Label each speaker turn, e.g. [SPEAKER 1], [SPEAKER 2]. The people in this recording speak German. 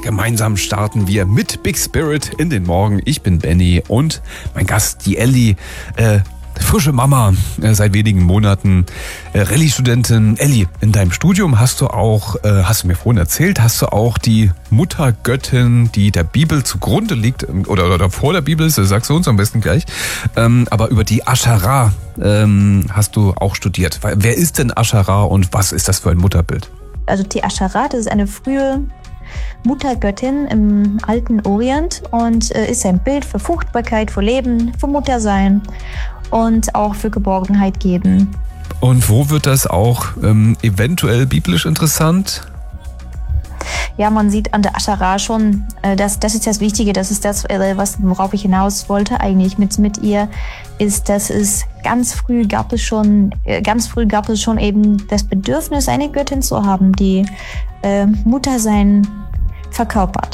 [SPEAKER 1] Gemeinsam starten wir mit Big Spirit in den Morgen. Ich bin Benny und mein Gast, die Elli, frische Mama, seit wenigen Monaten, Rallye-Studentin. Elli, in deinem Studium hast du auch, hast du mir vorhin erzählt, hast du auch die Muttergöttin, die der Bibel zugrunde liegt, oder vor der Bibel ist, das sagst du uns am besten gleich, aber über die Aschera hast du auch studiert. Wer ist denn Aschera und was ist das für ein Mutterbild?
[SPEAKER 2] Also die Aschera, das ist eine frühe Muttergöttin im alten Orient und ist ein Bild für Fruchtbarkeit, für Leben, für Muttersein und auch für Geborgenheit geben.
[SPEAKER 1] Und wo wird das auch eventuell biblisch interessant?
[SPEAKER 2] Ja, man sieht an der Aschera schon, das ist das Wichtige, das ist das, worauf ich hinaus wollte eigentlich mit ihr, ist, dass es ganz früh gab es schon eben das Bedürfnis, eine Göttin zu haben, die Muttersein verkörpert.